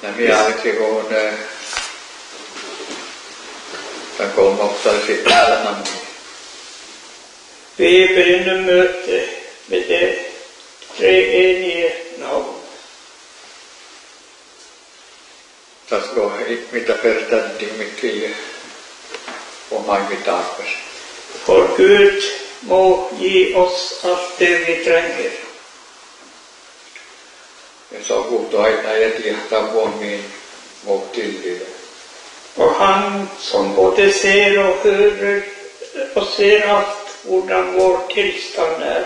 Ja minäkin kun den kom också att sitta här namn. Vi begynner møtet med det treenige navn. Tas gå mitä förständigt mycket och mange dagar. For Gud må gi oss alt det vi trenger. Ja så god aina ja tietää voimiin mot tillive. Og han som både ser og hører og ser alt hvordan vår tilstand er.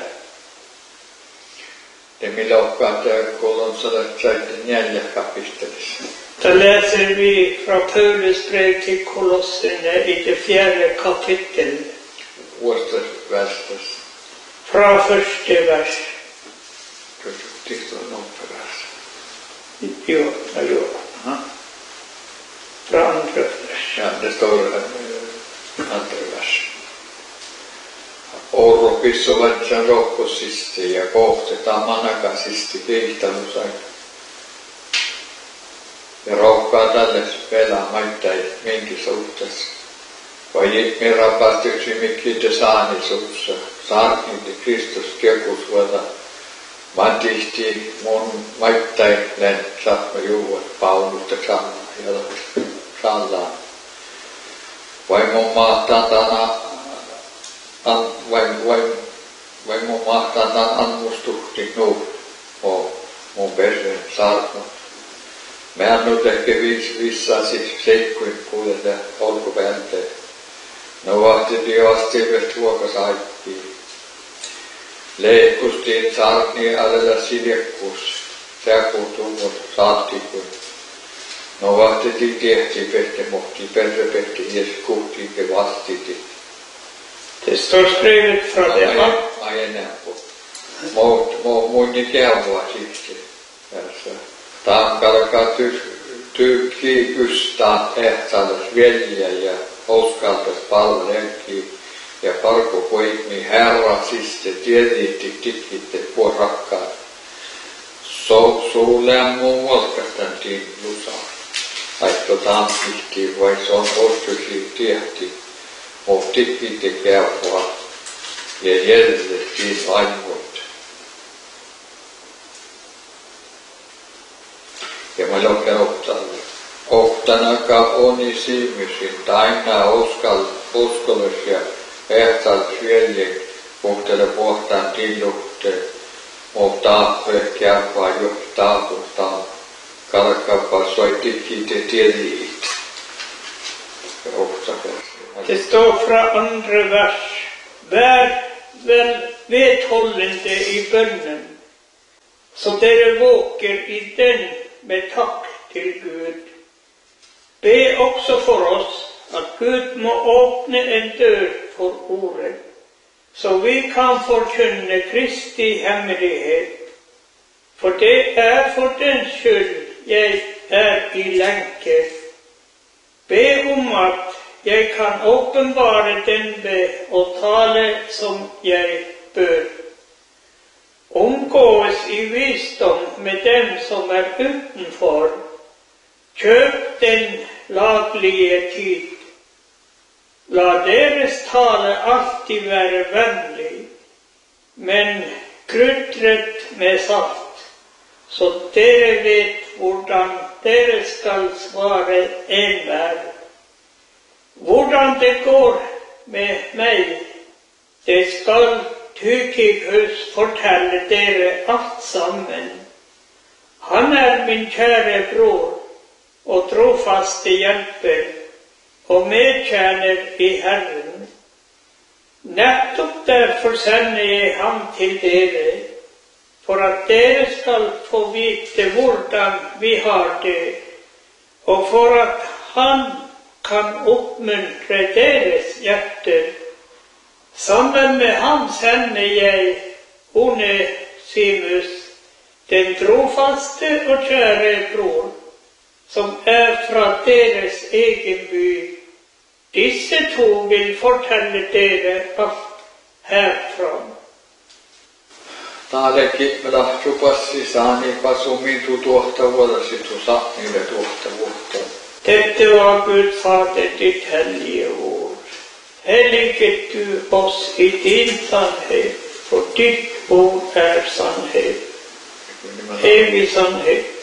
Det millä opkaat kolonsada tredje kapittelis. Da leser vi fra Paulus brev til Kolossene i det 4. kapittel. Vuostas värstas. Fra første vers. Tihto on vers. Jo. Fra andre vers. Ja, det står andre vers. Orropissa vatsan rohkosisti ja kohtetaan manakasisti keihtalusai. Ja rohkaa tälle pelaa maittain minkin suhteessa. Vai me rapastyksi mikkiitä saanisuussa. Saarkinti Kristus kekusuota. Matihti mun maittain län saatma juuat Paulusta sallaan. Vai mun mahtaa vai mun mahtaa tämän anmustuhti mun perheen saarnut. Mä en nyt ehkä vissasi seikkuin kuuleta olkupäänteen. No vahti asti tuokas aikkiin. Leikkustiin saarni alella siljakkuus. Säkuutumut saattikun. No vahti tehti pehti mohti perrepehti jes kuhtiinke vastiti. Det står skrevet fra det av. Ai enää på. Mun ikävua siksi. Tämä kalkaa tyykkiä ystaa ehtadas veljiä ja uskaltas palvelenkin. Ja parko poikni herrasiste tiediitti tikkitte puo rakkaat. Suuleen mun volkastantiin lusaa. Aitto tampihtiin vai se on ostuisi tiehti. Mohti käydä ja järjestettiin aivoit. Ja mä lopen ohtanakaan Onisimusin aina uskollis ja ehtallisveljen kohtele pohtaan tilluhteen. Mohtaa käydä johtaa kohtaan kalkapa soitikkiite tieliit. Ja ohtanakaan. Det står fra andre vers. Vær vel vedholdende i bønnen, så dere våker i den med takk til Gud. Be også for oss at Gud må åpne en dør for ordet, så vi kan forkynne Kristi hemmelighet. For det er for den skyld jeg er i lenke. Be om at jeg kan åpenbare den ved å tale som jeg bør. Omgås i visdom med dem som er utenfor. Kjøp den laglige tid. La deres tale alltid være vennlig, men krydret med salt, så dere vet hvordan dere skal svare enhver. Hvordan det går med meg, det skal Tykikus fortelle dere alt sammen. Han er min kjære bror og trofaste hjelper og medtjener i Herren. Nettopp derfor sender jeg ham til dere, for at dere skal få vite hvordan vi har det, og for at han kan oppmuntre deres hjerter. Sammen med ham sender jeg Onesimus, den trofaste og kjære bror, som er fra deres egen by. Disse to vil fortelle dere alt herfra. Taadekin meillä rupasi saani pasumiin tuohta vuotta situsa niille tuohta vuotta. Dette var Gud fader ditt hellige ord. Helliget du oss i din sannhet, för ditt ord är sannhet. Evig sannhet.